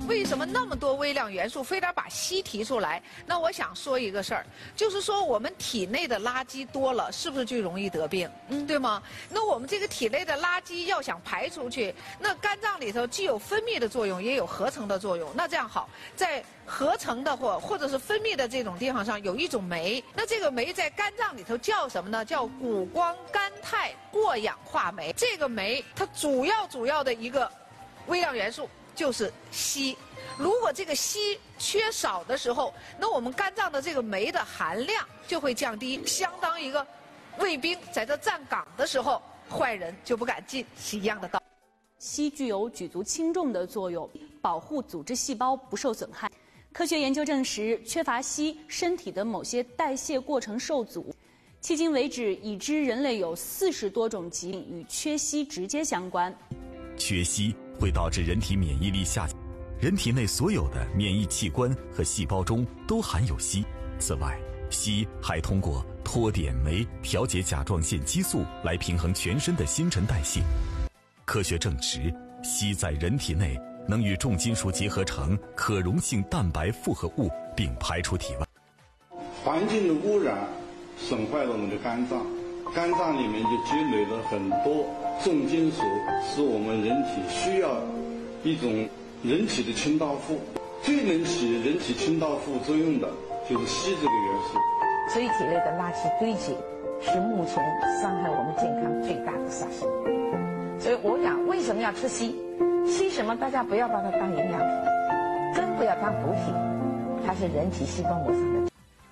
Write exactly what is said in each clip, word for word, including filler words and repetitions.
为什么那么多微量元素非得把硒提出来？那我想说一个事儿，就是说我们体内的垃圾多了，是不是就容易得病？嗯，对吗？那我们这个体内的垃圾要想排出去，那肝脏里头既有分泌的作用，也有合成的作用。那这样好，在合成的或或者是分泌的这种地方上有一种酶，那这个酶在肝脏里头叫什么呢？叫谷胱甘肽过氧化酶。这个酶它主要主要的一个微量元素就是硒。如果这个硒缺少的时候，那我们肝脏的这个酶的含量就会降低，相当一个卫兵在这站岗的时候，坏人就不敢进，是一样的道理。 硒具有举足轻重的作用，保护组织细胞不受损害。科学研究证实，缺乏硒，身体的某些代谢过程受阻。迄今为止，已知人类有四十多种疾病与缺硒直接相关。 缺硒会导致人体免疫力下降，人体内所有的免疫器官和细胞中都含有硒。此外，硒还通过脱碘酶调节甲状腺激素来平衡全身的新陈代谢。科学证实，硒在人体内能与重金属结合成可溶性蛋白复合物，并排出体外。 环境的污染损坏了我们的肝脏，肝脏里面就积累了很多重金属，是我们人体需要一种人体的清道夫。最能起人体清道夫作用的就是硒这个元素。 所以体内的垃圾堆积是目前伤害我们健康最大的杀手。所以我讲，为什么要吃硒？硒什么？大家不要把它当营养品，更不要当补品，它是人体细胞膜上的。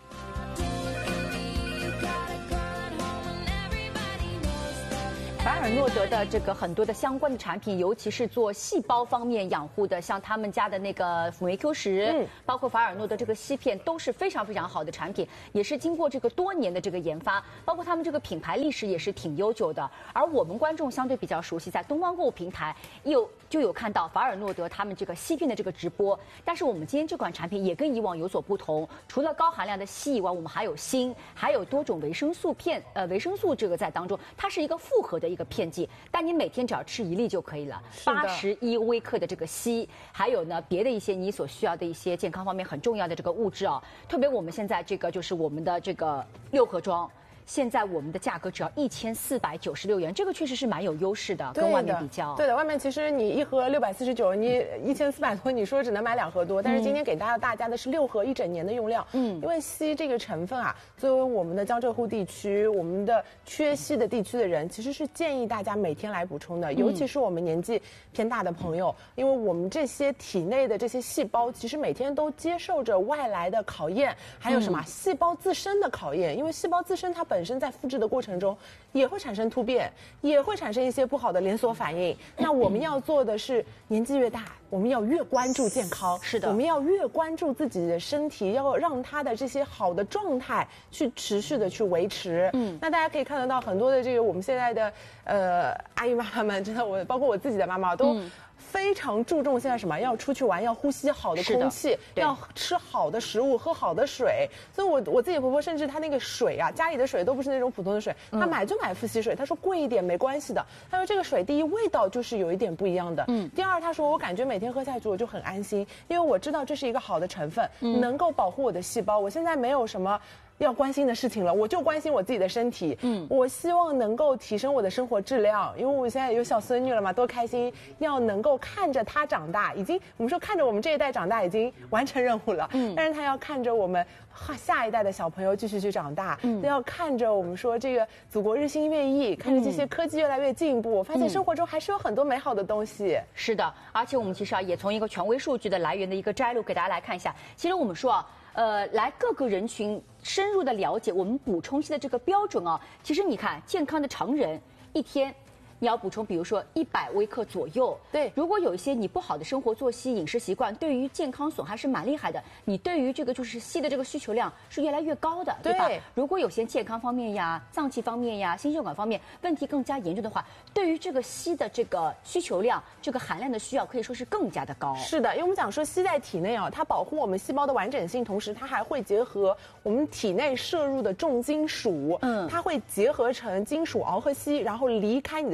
凡尔诺德的这个很多的相关的产品，尤其是做细胞方面养护的，像他们家的那个辅酶 Q 十，嗯，包括凡尔诺的这个硒片，都是非常非常好的产品，也是经过这个多年的这个研发，包括他们这个品牌历史也是挺悠久的。而我们观众相对比较熟悉，在东方购物平台有就有看到凡尔诺德他们这个硒片的这个直播。但是我们今天这款产品也跟以往有所不同，除了高含量的硒以外，我们还有锌，还有多种维生素片，呃，维生素这个在当中，它是一个复合的一个片剂，但你每天只要吃一粒就可以了。八十一微克的这个硒，还有呢别的一些你所需要的一些健康方面很重要的这个物质啊。特别我们现在这个就是我们的这个六盒装。现在我们的价格只要一千四百九十六元，这个确实是蛮有优势的，跟外面比较。 对的，外面其实你一盒六百四十九，你一千四百多，你说只能买两盒多，但是今天给大家大家的是六盒一整年的用量。嗯，因为硒这个成分啊，作为我们的江浙沪地区，我们的缺硒的地区的人，其实是建议大家每天来补充的，尤其是我们年纪偏大的朋友，因为我们这些体内的这些细胞，其实每天都接受着外来的考验，还有什么细胞自身的考验，因为细胞自身它本本身在复制的过程中也会产生突变，也会产生一些不好的连锁反应。那我们要做的是，年纪越大，我们要越关注健康， 是的， 我们要越关注自己的身体，要让它的这些好的状态去持续的去维持。嗯，那大家可以看得到很多的这个我们现在的呃阿姨妈妈们，真的我包括我自己的妈妈都。嗯非常注重现在什么？要出去玩，要呼吸好的空气，要吃好的食物，喝好的水。所以我我自己婆婆甚至她那个水啊，家里的水都不是那种普通的水，嗯、她买就买富硒水。她说贵一点没关系的。她说这个水第一味道就是有一点不一样的，嗯。第二，她说我感觉每天喝下去我就很安心，因为我知道这是一个好的成分，嗯、能够保护我的细胞。我现在没有什么。要关心的事情了，我就关心我自己的身体。嗯，我希望能够提升我的生活质量，因为我现在有小孙女了嘛，多开心！要能够看着她长大，已经我们说看着我们这一代长大已经完成任务了。嗯，但是她要看着我们下一代的小朋友继续去长大，嗯，要看着我们说这个祖国日新月异，看着这些科技越来越进步，我发现生活中还是有很多美好的东西。 是的，而且我们其实啊也从一个权威数据的来源的一个摘录给大家来看一下。其实我们说啊。呃，来各个人群深入的了解我们补充硒的这个标准啊。其实你看，健康的常人一天你要补充，比如说一百微克左右。对，如果有一些你不好的生活作息、饮食习惯，对于健康损害是蛮厉害的。你对于这个就是硒的这个需求量是越来越高的，对吧？如果有些健康方面呀、脏器方面呀、心血管方面问题更加严重的话，对于这个硒的这个需求量、这个含量的需要可以说是更加的高。 是的，因为我们讲说硒在体内啊，它保护我们细胞的完整性，同时它还会结合我们体内摄入的重金属，嗯，它会结合成金属螯和硒，然后离开你的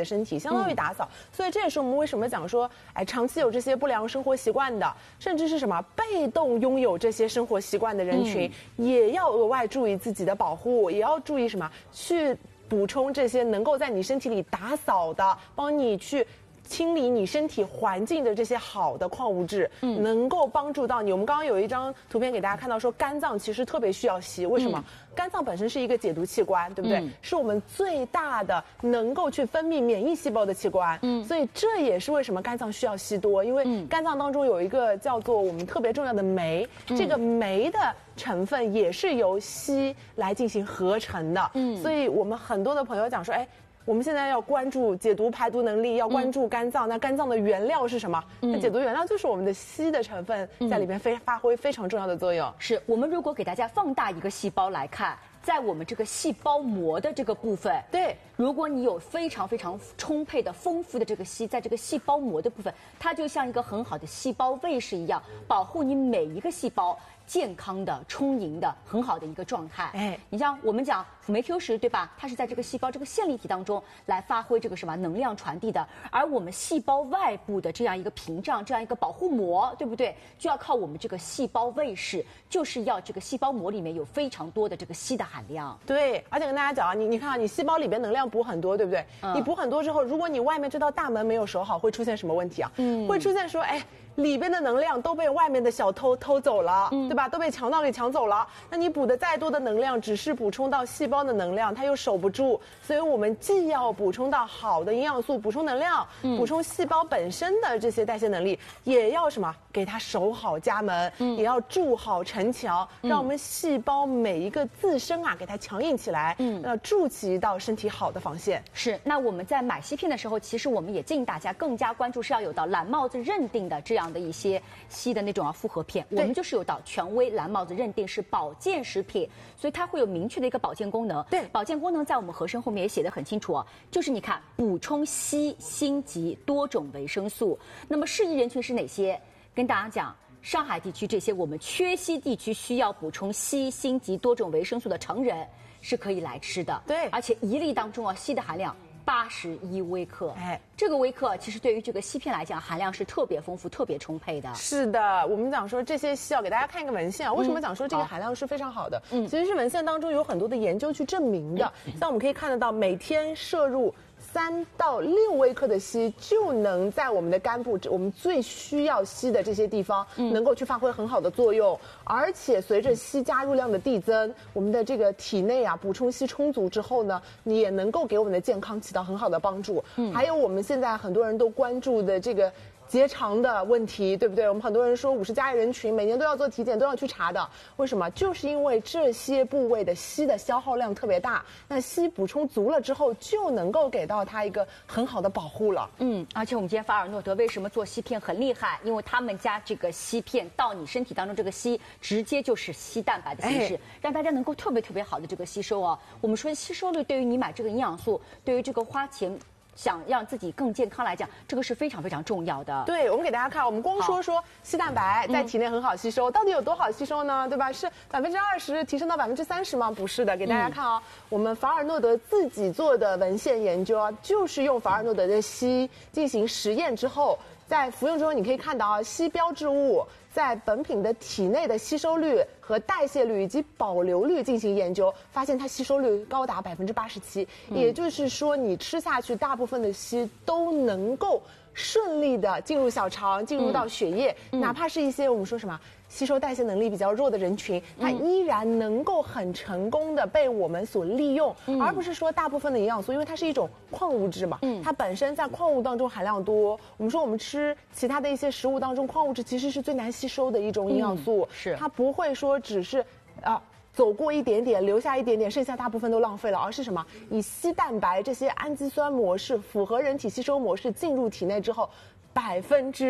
身体，相当于打扫。嗯、所以这也是我们为什么讲说，哎，长期有这些不良生活习惯的，甚至是什么被动拥有这些生活习惯的人群，嗯、也要额外注意自己的保护，也要注意什么去补充这些能够在你身体里打扫的，帮你去清理你身体环境的这些好的矿物质，嗯，能够帮助到你。我们刚刚有一张图片给大家看到，说肝脏其实特别需要硒，为什么？嗯、肝脏本身是一个解毒器官，对不对？嗯、是我们最大的能够去分泌免疫细胞的器官，嗯，所以这也是为什么肝脏需要硒多，因为肝脏当中有一个叫做我们特别重要的酶，嗯、这个酶的成分也是由硒来进行合成的，嗯，所以我们很多的朋友讲说，哎。我们现在要关注解毒排毒能力，要关注肝脏。嗯、那肝脏的原料是什么？嗯、那解毒原料就是我们的硒的成分在里面非发挥非常重要的作用。 是我们如果给大家放大一个细胞来看，在我们这个细胞膜的这个部分， 对， 如果你有非常非常充沛的、丰富的这个硒，在这个细胞膜的部分，它就像一个很好的细胞卫士一样，保护你每一个细胞健康的、充盈的、很好的一个状态。哎，你像我们讲辅酶 Q 十，对吧？它是在这个细胞这个线粒体当中来发挥这个什么能量传递的，而我们细胞外部的这样一个屏障、这样一个保护膜，对不对？就要靠我们这个细胞卫士，就是要这个细胞膜里面有非常多的这个硒的含量。 对，而且跟大家讲啊，你你看啊，你细胞里边能量补很多，对不对？嗯、你补很多之后，如果你外面这道大门没有守好，会出现什么问题啊？嗯，会出现说，哎。里边的能量都被外面的小偷偷走了，嗯、对吧？都被强盗给抢走了。那你补的再多的能量，只是补充到细胞的能量，它又守不住。所以我们既要补充到好的营养素，补充能量，嗯、补充细胞本身的这些代谢能力，也要什么？给它守好家门，嗯、也要筑好城墙，嗯、让我们细胞每一个自身啊，给它强硬起来，嗯，呃，筑起一道身体好的防线。 是。那我们在买硒片的时候，其实我们也建议大家更加关注是要有到蓝帽子认定的这样的一些硒的那种啊复合片，我们就是有到权威蓝帽子认定是保健食品，所以它会有明确的一个保健功能。 对， 保健功能在我们盒身后面也写得很清楚哦，就是你看补充硒、锌及多种维生素。那么适宜人群是哪些？跟大家讲，上海地区这些我们缺硒地区需要补充硒、锌及多种维生素的成人是可以来吃的。 对， 而且一粒当中啊，硒的含量八十一微克，哎，这个微克其实对于这个硒片来讲，含量是特别丰富、特别充沛的。 是的，我们讲说这些硒啊，给大家看一个文献啊，为什么讲说这个含量是非常好的？嗯，其实是文献当中有很多的研究去证明的。嗯、像我们可以看得到，每天摄入三到六微克的硒，就能在我们的肝部，我们最需要硒的这些地方，嗯、能够去发挥很好的作用。而且随着硒加入量的递增，我们的这个体内啊，补充硒充足之后呢，你也能够给我们的健康起到很好的帮助。嗯，还有我们现在很多人都关注的这个结肠的问题，对不对？我们很多人说五十加人群每年都要做体检，都要去查的。为什么？就是因为这些部位的硒的消耗量特别大，那硒补充足了之后，就能够给到它一个很好的保护了。 嗯，而且我们今天法尔诺德为什么做硒片很厉害？因为他们家这个硒片到你身体当中，这个硒直接就是硒蛋白的形式，哎、让大家能够特别特别好的这个吸收哦。我们说吸收率对于你买这个营养素，对于这个花钱想让自己更健康来讲，这个是非常非常重要的。 对，我们给大家看，我们光说说硒蛋白在体内很好吸收，嗯、到底有多好吸收呢？对吧？是百分之二十提升到百分之三十吗？不是的，给大家看啊、哦，嗯、我们法尔诺德自己做的文献研究啊，就是用法尔诺德的硒进行实验之后，在服用之后你可以看到啊，硒标志物在本品的体内的吸收率和代谢率以及保留率进行研究，发现它吸收率高达百分之八十七，也就是说你吃下去大部分的硒都能够顺利的进入小肠，进入到血液，嗯、哪怕是一些我们说什么吸收代谢能力比较弱的人群，它依然能够很成功的被我们所利用，嗯、而不是说大部分的营养素，因为它是一种矿物质嘛，嗯、它本身在矿物当中含量多。我们说我们吃其他的一些食物当中，矿物质其实是最难吸收的一种营养素，嗯、是它不会说只是啊。走过一点点，留下一点点，剩下大部分都浪费了，而是什么？以硒蛋白这些氨基酸模式符合人体吸收模式进入体内之后，百分之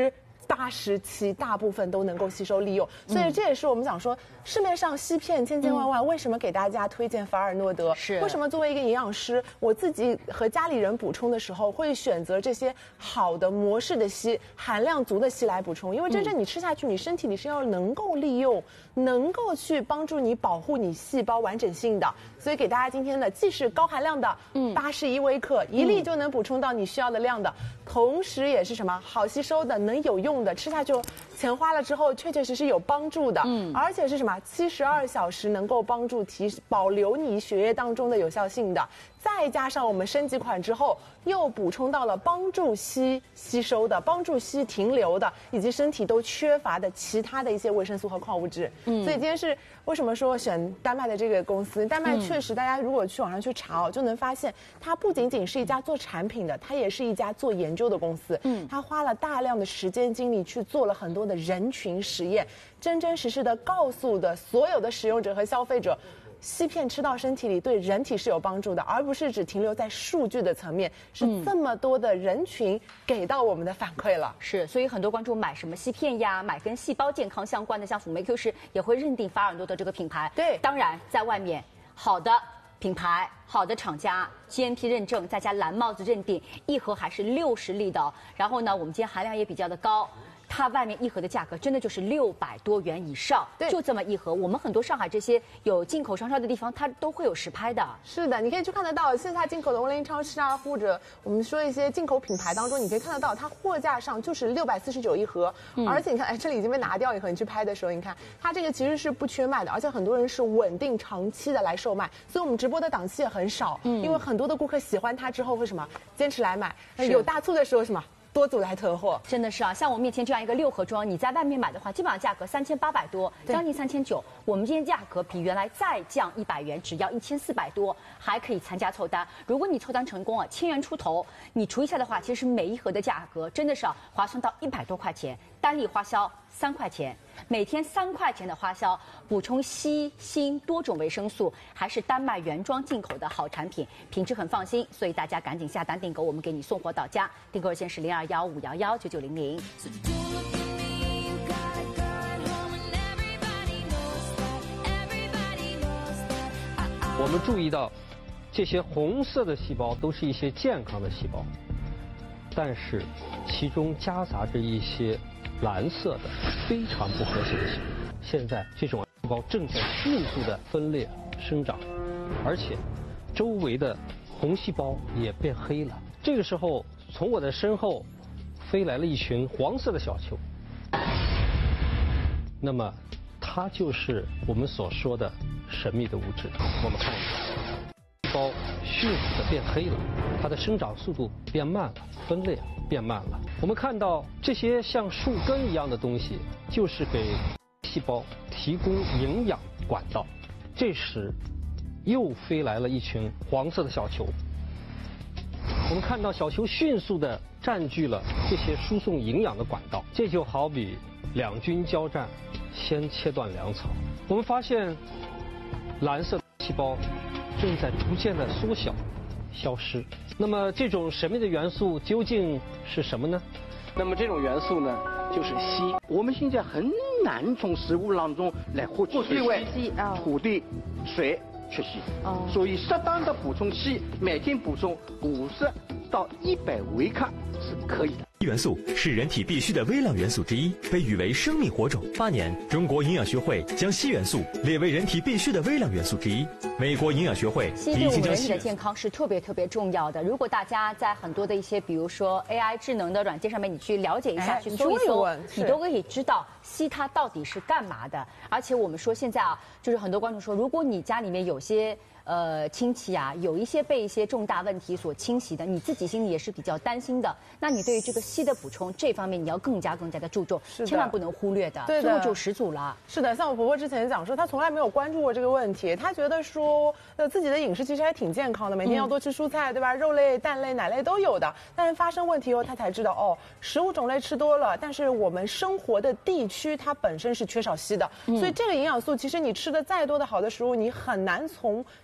八十七大部分都能够吸收利用，所以这也是我们讲说市面上硒片千千万万，为什么给大家推荐法尔诺德？ 是为什么作为一个营养师，我自己和家里人补充的时候会选择这些好的模式的硒，含量足的硒来补充？因为真正你吃下去，你身体里是要能够利用，能够去帮助你保护你细胞完整性的。所以给大家今天的既是高含量的，嗯，八十一微克，一粒就能补充到你需要的量的，同时也是什么好吸收的，能有用的，吃下去钱花了之后确确实实有帮助的，嗯，而且是什么七十二小时能够帮助提保留你血液当中的有效性的，再加上我们升级款之后又补充到了帮助硒吸收的、帮助硒停留的，以及身体都缺乏的其他的一些维生素和矿物质。嗯，所以今天是为什么说选丹麦的这个公司？丹麦确实，大家如果去网上去查哦，就能发现它不仅仅是一家做产品的，它也是一家做研究的公司。嗯，它花了大量的时间精力去做了很多的人群实验，真真实实的告诉的所有的使用者和消费者。硒片吃到身体里对人体是有帮助的，而不是只停留在数据的层面，是这么多的人群给到我们的反馈了。 是，所以很多观众买什么硒片呀，买跟细胞健康相关的，像辅酶 Q 十也会认定法尔诺德这个品牌。 对， 当然在外面好的品牌、好的厂家 G M P 认证，再加蓝帽子认定，一盒还是六十粒的。然后呢，我们今天含量也比较的高。它外面一盒的价格真的就是六百多元以上， 对， 就这么一盒。我们很多上海这些有进口商超的地方，它都会有实拍的。 是的，你可以去看得到线下进口的文林超市啊，或者我们说一些进口品牌当中，你可以看得到它货架上就是六百四十九一盒，嗯、而且你看，哎，这里已经被拿掉以后，你去拍的时候，你看它这个其实是不缺卖的，而且很多人是稳定长期的来售卖，所以我们直播的档期也很少，嗯，因为很多的顾客喜欢它之后会什么坚持来买，有大促的时候什么。多组来囤货， 真的是啊！像我面前这样一个六盒装，你在外面买的话，基本上价格三千八百多，将近三千九。我们今天价格比原来再降一百元，只要一千四百多，还可以参加凑单。如果你凑单成功啊，千元出头，你除一下的话，其实每一盒的价格真的是啊，划算到一百多块钱，单粒花销三块钱，每天三块钱的花销，补充硒、锌多种维生素，还是丹麦原装进口的好产品，品质很放心，所以大家赶紧下单订购，我们给你送货到家。订购热线是零二幺五幺幺九九零零。 我们注意到，这些红色的细胞都是一些健康的细胞，但是其中夹杂着一些蓝色的非常不和谐的细胞。现在这种细胞正在迅速的分裂生长，而且周围的红细胞也变黑了。这个时候，从我的身后飞来了一群黄色的小球，那么它就是我们所说的神秘的物质。我们看一下，细胞迅速的变黑了，它的生长速度变慢了，分裂变慢了。我们看到这些像树根一样的东西，就是给细胞提供营养管道。这时，又飞来了一群黄色的小球。我们看到小球迅速地占据了这些输送营养的管道，这就好比两军交战，先切断粮草。我们发现，蓝色细胞正在逐渐的缩小、消失。那么，这种神秘的元素究竟是什么呢？ 那么这种元素呢，就是硒。我们现在很难从食物当中来获取硒，因为土地、水缺硒。哦。所以适当的补充硒，每天补充五十到一百微克是可以的。 硒元素是人体必需的微量元素之一，被誉为生命火种。八年，中国营养学会将硒元素列为人体必需的微量元素之一。美国营养学会硒对我们人体的健康是特别特别重要的。如果大家在很多的一些，比如说 A I 智能的软件上面，你去了解一下，哎、去搜一搜，你都可以知道硒它到底是干嘛的。而且我们说现在啊，就是很多观众说，如果你家里面有些呃亲戚啊，有一些被一些重大问题所侵袭的，你自己心里也是比较担心的。那你对于这个硒的补充这方面，你要更加更加的注重，千万不能忽略的。 对的， 最后就十组了。 是的，像我婆婆之前讲说，她从来没有关注过这个问题，她觉得说，呃，自己的饮食其实还挺健康的，每天要多吃蔬菜，对吧？肉类、蛋类、奶类都有的。但是发生问题以后，她才知道，哦，食物种类吃多了，但是我们生活的地区它本身是缺少硒的，嗯、所以这个营养素其实你吃的再多的好的食物，你很难从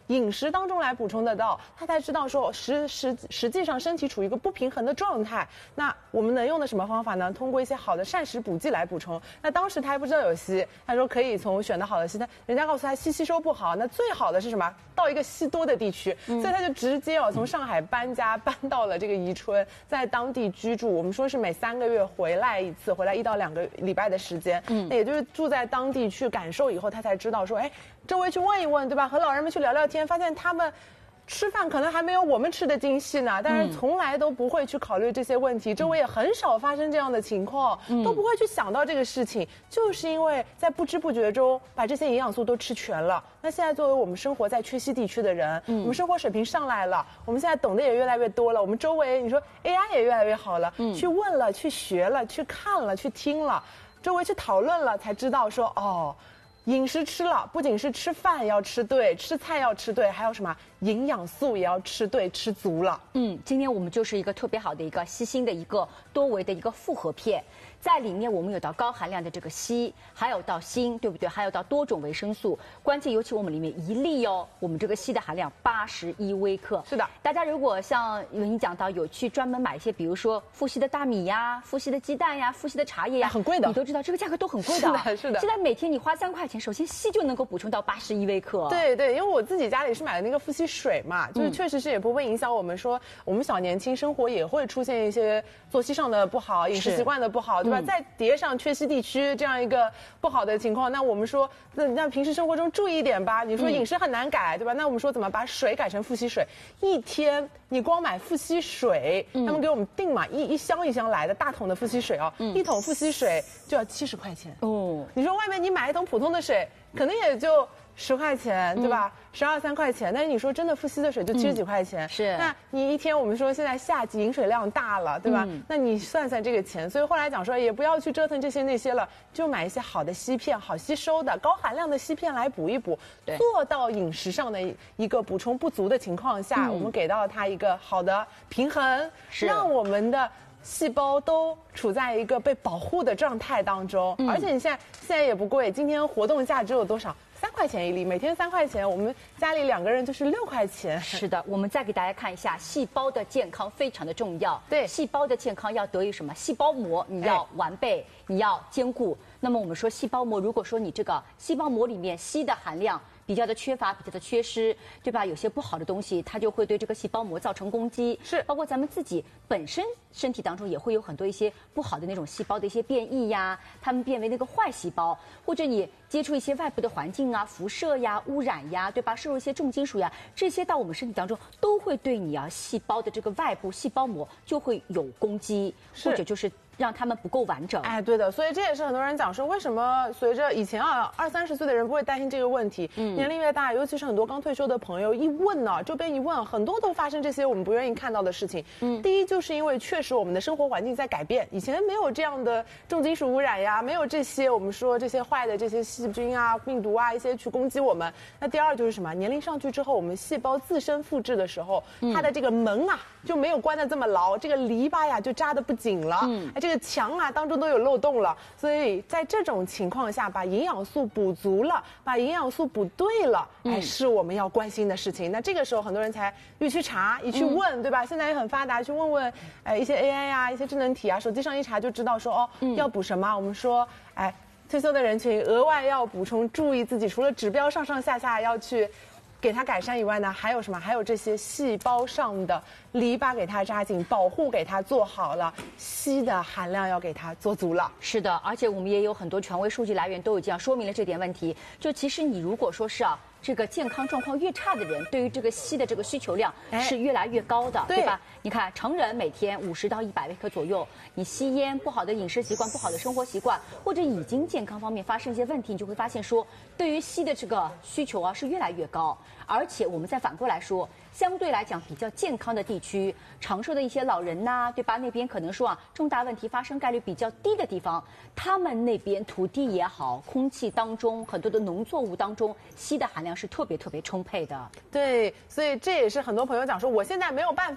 饮食当中来补充得到，他才知道说实实实际上身体处于一个不平衡的状态。那我们能用的什么方法呢？通过一些好的膳食补剂来补充。那当时他还不知道有硒，他说可以从选的好的硒，他人家告诉他硒吸收不好，那最好的是什么？到一个硒多的地区，嗯、所以他就直接哦从上海搬家搬到了这个宜春，在当地居住。我们说是每三个月回来一次，回来一到两个礼拜的时间，嗯，那也就是住在当地去感受以后，他才知道说，哎，周围去问一问，对吧？和老人们去聊聊天，发现他们吃饭可能还没有我们吃的精细呢，但是从来都不会去考虑这些问题，周围也很少发生这样的情况，都不会去想到这个事情，就是因为在不知不觉中把这些营养素都吃全了。那现在作为我们生活在缺硒地区的人，我们生活水平上来了，我们现在懂得也越来越多了，我们周围你说 A I 也越来越好了，去问了，去学了，去看了，去听了，周围去讨论了，才知道说哦。饮食吃了，不仅是吃饭要吃对，吃菜要吃对，还有什么营养素也要吃对，吃足了。 嗯，今天我们就是一个特别好的一个硒锌的一个多维的一个复合片，在里面我们有到高含量的这个硒，还有到锌，对不对？还有到多种维生素，关键尤其我们里面一粒哦，我们这个硒的含量八十一微克。 是的， 大家如果像有你讲到有去专门买一些，比如说富硒的大米呀、富硒的鸡蛋呀、富硒的茶叶呀， 很贵的， 你都知道这个价格都很贵的。 是的，是的。 现在每天你花三块钱。首先，硒就能够补充到八十一微克。 对对，因为我自己家里是买的那个富硒水嘛，就是确实是也不会影响我们说，我们小年轻生活也会出现一些作息上的不好、饮食习惯的不好，对吧？再叠上缺硒地区这样一个不好的情况，那我们说，那那平时生活中注意一点吧。你说饮食很难改，对吧？那我们说怎么把水改成富硒水？一天你光买富硒水，他们给我们订嘛，一一箱一箱来的大桶的富硒水哦，一桶富硒水就要七十块钱哦。你说外面你买一桶普通的水。可能也就十块钱，对吧？十二三块钱，但是你说真的，富硒的水就七十几块钱。 是， 那你一天我们说现在夏季饮水量大了，对吧？嗯、那你算算这个钱，所以后来讲说也不要去折腾这些那些了，就买一些好的硒片，好吸收的高含量的硒片来补一补，做到饮食上的一个补充不足的情况下，嗯、我们给到它一个好的平衡，让我们的。细胞都处在一个被保护的状态当中，嗯、而且你现在现在也不贵，今天活动价只有多少？三块钱一粒，每天三块钱，我们家里两个人就是六块钱。 是的，我们再给大家看一下，细胞的健康非常的重要。 对， 细胞的健康要得益于什么？细胞膜你要完备，哎、你要坚固。那么我们说细胞膜，如果说你这个细胞膜里面硒的含量比较的缺乏，比较的缺失，对吧？有些不好的东西，它就会对这个细胞膜造成攻击。 是， 包括咱们自己本身身体当中也会有很多一些不好的那种细胞的一些变异呀，它们变为那个坏细胞，或者你接触一些外部的环境啊、辐射呀、污染呀，对吧？摄入一些重金属呀，这些到我们身体当中都会对你啊细胞的这个外部细胞膜就会有攻击，或者就是让他们不够完整。 哎，对的，所以这也是很多人讲说，为什么随着以前啊二三十岁的人不会担心这个问题，嗯，年龄越大，尤其是很多刚退休的朋友，一问呢、啊，周边一问，很多都发生这些我们不愿意看到的事情。嗯，第一就是因为确实我们的生活环境在改变，以前没有这样的重金属污染呀，没有这些我们说这些坏的这些细菌啊、病毒啊一些去攻击我们。那第二就是什么？年龄上去之后，我们细胞自身复制的时候，嗯、它的这个门啊就没有关得这么牢，这个篱笆呀就扎得不紧了。嗯，哎，这个墙啊当中都有漏洞了，所以在这种情况下，把营养素补足了，把营养素补对了，哎，是我们要关心的事情。那这个时候很多人才一去查，一去问，嗯、对吧？现在也很发达，去问问，哎，一些 A I 啊，一些智能体啊，手机上一查就知道说，哦，嗯、要补什么。我们说，哎，退休的人群额外要补充，注意自己除了指标上上下下要去给它改善以外呢，还有什么？还有这些细胞上的篱笆给它扎紧，保护给它做好了，硒的含量要给它做足了。 是的，而且我们也有很多权威数据来源都有这样说明了这点问题。就其实你如果说是啊，这个健康状况越差的人，对于这个硒的这个需求量是越来越高的，对, 对吧？你看，成人每天五十到一百微克左右，你吸烟、不好的饮食习惯、不好的生活习惯，或者已经健康方面发生一些问题，你就会发现说，对于硒的这个需求啊是越来越高。而且我们再反过来说，相对来讲比较健康的地区，长寿的一些老人呐、啊，对吧？那边可能说啊，重大问题发生概率比较低的地方，他们那边土地也好，空气当中很多的农作物当中，硒的含量是特别特别充沛的。 对，所以这也是很多朋友讲说，我现在没有办法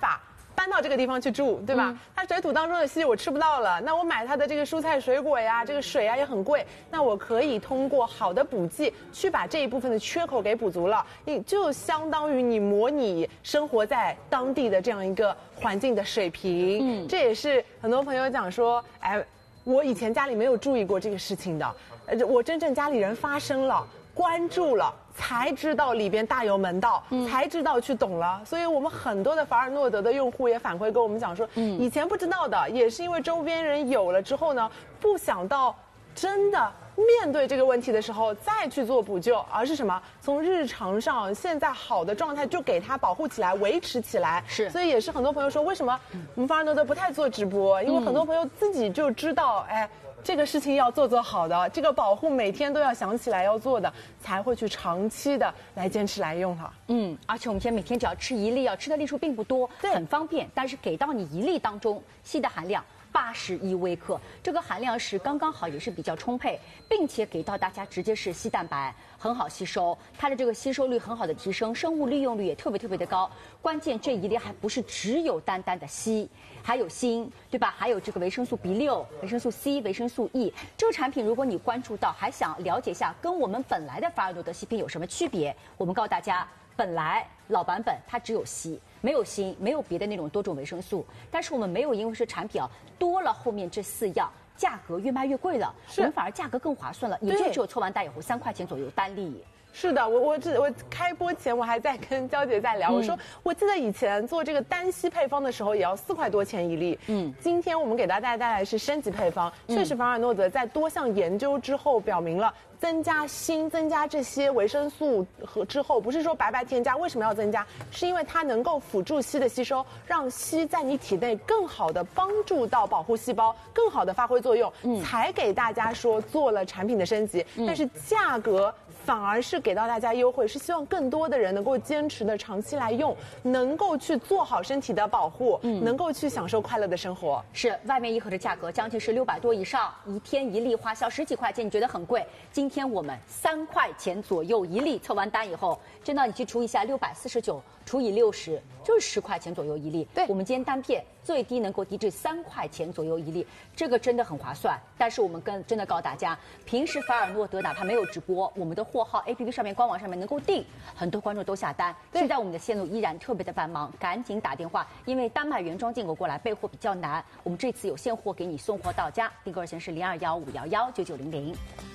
搬到这个地方去住，对吧？嗯、它水土当中的硒我吃不到了，那我买它的这个蔬菜水果呀，这个水啊也很贵，那我可以通过好的补剂去把这一部分的缺口给补足了，你就相当于你模拟生活在当地的这样一个环境的水平。嗯，这也是很多朋友讲说，哎，我以前家里没有注意过这个事情的，呃，我真正家里人发生了。关注了，才知道里边大有门道，嗯、才知道去懂了。所以我们很多的法尔诺德的用户也反馈跟我们讲说，嗯、以前不知道的，也是因为周边人有了之后呢，不想到真的面对这个问题的时候再去做补救，而是什么？从日常上现在好的状态就给它保护起来、维持起来。是，所以也是很多朋友说，为什么我们法尔诺德不太做直播？因为很多朋友自己就知道，哎。这个事情要做做好的，这个保护每天都要想起来要做的，才会去长期的来坚持来用它。 嗯，而且我们现在每天只要吃一粒，要吃的粒数并不多，很方便。但是给到你一粒当中，硒的含量八十一微克，这个含量是刚刚好，也是比较充沛，并且给到大家直接是硒蛋白，很好吸收，它的这个吸收率很好的提升，生物利用率也特别特别的高。关键这一粒还不是只有单单的硒。还有锌，对吧？还有这个维生素 B 六、维生素 C、维生素 E。这个产品，如果你关注到，还想了解一下跟我们本来的法尔诺德硒片有什么区别，我们告诉大家，本来老版本它只有硒，没有锌，没有别的那种多种维生素。但是我们没有因为是产品啊多了后面这四样，价格越卖越贵了，我们反而价格更划算了，也就只有凑完单以后三块钱左右单粒。 是的，我我这我开播前我还在跟娇姐在聊，嗯、我说我记得以前做这个单硒配方的时候也要四块多钱一粒，嗯，今天我们给大家带来的是升级配方，确实法尔诺德在多项研究之后表明了。增加锌、增加这些维生素和之后，不是说白白添加。为什么要增加？是因为它能够辅助硒的吸收，让硒在你体内更好的帮助到保护细胞，更好的发挥作用，嗯、才给大家说做了产品的升级。嗯、但是价格反而是给到大家优惠，是希望更多的人能够坚持的长期来用，能够去做好身体的保护，嗯、能够去享受快乐的生活。 是，外面一盒的价格将近是六百多以上，一天一粒花销十几块钱，你觉得很贵？今天我们三块钱左右一粒，测完单以后，真的你去除一下六百四十九除以六十，就是十块钱左右一粒。对，我们今天单片最低能够低至三块钱左右一粒，这个真的很划算。但是我们跟真的告诉大家，平时法尔诺德哪怕没有直播，我们的货号 A P P 上面官网上面能够订，很多观众都下单。现在我们的线路依然特别的繁忙，赶紧打电话，因为丹麦原装进口过来备货比较难，我们这次有现货给你送货到家，订购热线是零二幺五幺幺九九零零。